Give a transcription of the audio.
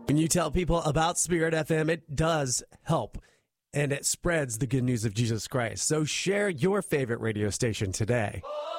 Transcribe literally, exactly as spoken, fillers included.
When you tell people about Spirit F M, it does help, and it spreads the good news of Jesus Christ. So share your favorite radio station today.